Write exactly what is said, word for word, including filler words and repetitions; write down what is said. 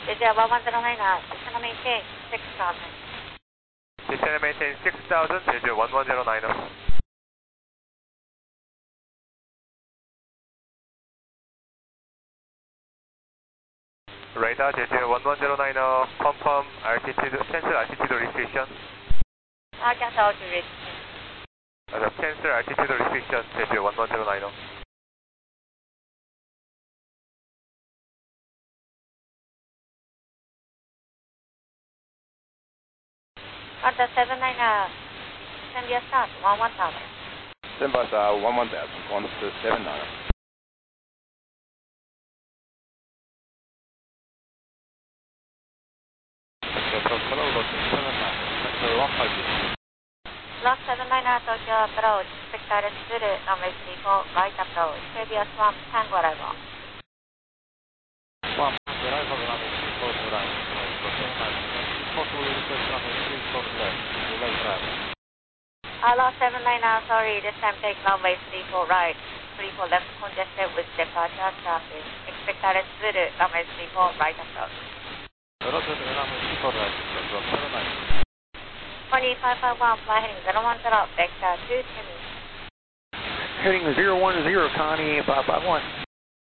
Desire one one zero nine, descend maintain six thousand. Descend maintain six thousand, Jeju one one zero nine. Radar Jeju one one zero nine, confirm altitude, cancel altitude restriction. Uh, cancel altitude restriction. Uh, cancel altitude restriction, Jeju one one zero nine. Delta seven nine, send your start, one one thousand. Send bus uh, one one thousand, one to seven nine. Block seven nine, Tokyo approach, expected Zulu, runway three four, right approach, previous one, Tango arrival. One, arrival runway three four to right, possible request runway three four to left, to left right. Hello seven nine, sorry, this time take runway three four right, three four left congested with departure traffic, expected Zulu, runway three four, right approach. Roger, runway three four right, seven nine. twenty-five five one, fly heading zero one zero, vector two, Timmy. Heading zero one zero, Connie, five five one.